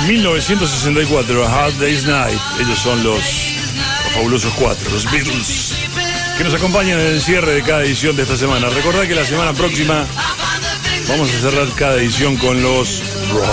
1964, A Hard Day's Night. Ellos son los fabulosos cuatro, los Beatles, que nos acompañan en el cierre de cada edición de esta semana. Recordad que la semana próxima vamos a cerrar cada edición con los